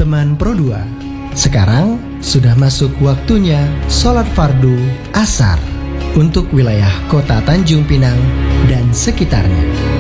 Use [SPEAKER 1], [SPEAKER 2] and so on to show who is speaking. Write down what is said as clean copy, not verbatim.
[SPEAKER 1] Sudirman Pro 2. Sekarang sudah masuk waktunya sholat fardu asar untuk wilayah kota Tanjung Pinang dan sekitarnya.